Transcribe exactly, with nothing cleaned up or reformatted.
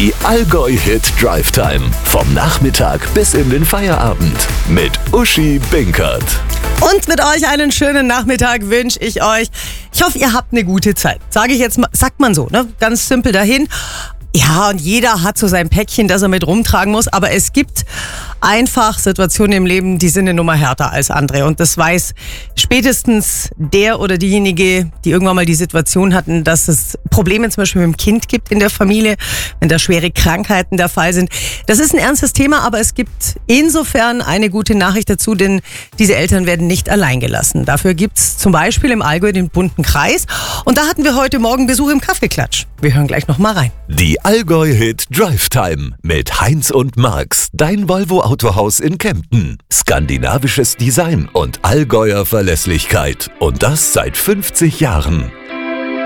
Die Allgäu Hit Drive Time. Vom Nachmittag bis in den Feierabend. Mit Uschi Binkert. Und mit euch einen schönen Nachmittag wünsche ich euch. Ich hoffe, ihr habt eine gute Zeit. Sage ich jetzt mal, sagt man so, ne? Ganz simpel dahin. Ja, und jeder hat so sein Päckchen, das er mit rumtragen muss. Aber es gibt einfach Situationen im Leben, die sind eine Nummer härter als andere. Und das weiß spätestens der oder diejenige, die irgendwann mal die Situation hatten, dass es Probleme zum Beispiel mit dem Kind gibt in der Familie, wenn da schwere Krankheiten der Fall sind. Das ist ein ernstes Thema, aber es gibt insofern eine gute Nachricht dazu, denn diese Eltern werden nicht allein gelassen. Dafür gibt's zum Beispiel im Allgäu den bunten Kreis. Und da hatten wir heute Morgen Besuch im Kaffeeklatsch. Wir hören gleich noch mal rein. Die Allgäu Hit Drive Time mit Heinz und Marx, dein Volvo Autohaus in Kempten. Skandinavisches Design und Allgäuer Verlässlichkeit. Und das seit fünfzig Jahren.